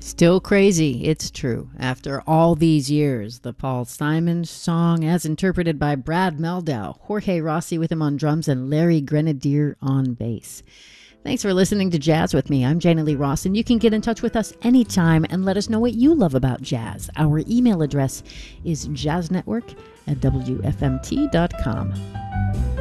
Still crazy, it's true. After all these years, the Paul Simon song, as interpreted by Brad Meldau, Jorge Rossi with him on drums, and Larry Grenadier on bass. Thanks for listening to Jazz with me. I'm Jana Lee Ross, and you can get in touch with us anytime and let us know what you love about jazz. Our email address is jazznetwork@wfmt.com.